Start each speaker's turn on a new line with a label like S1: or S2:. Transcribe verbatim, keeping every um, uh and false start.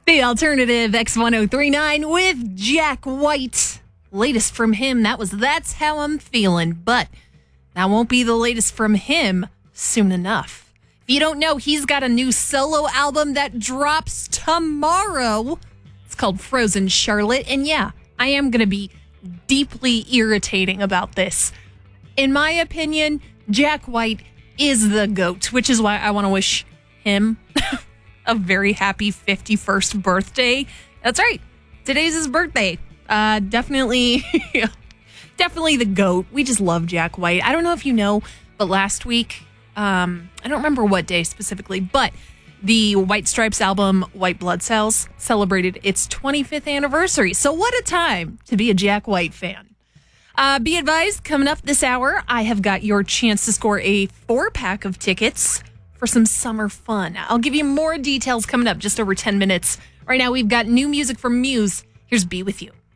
S1: The Alternative X ten thirty-nine with Jack White. Latest from him, that was That's How I'm Feeling. But that won't be the latest from him soon enough. If you don't know, he's got a new solo album that drops tomorrow. It's called Frozen Charlotte. And yeah, I am going to be deeply irritating about this. In my opinion, Jack White is the GOAT, which is why I want to wish him a very happy fifty-first birthday. That's right. Today's his birthday. Uh, definitely, definitely the GOAT. We just love Jack White. I don't know if you know, but last week, um, I don't remember what day specifically, but the White Stripes album, White Blood Cells, celebrated its twenty-fifth anniversary. So what a time to be a Jack White fan. Uh, be advised, coming up this hour, I have got your chance to score a four-pack of tickets for some summer fun. I'll give you more details coming up just over ten minutes. Right now, we've got new music from Muse. Here's Be With You.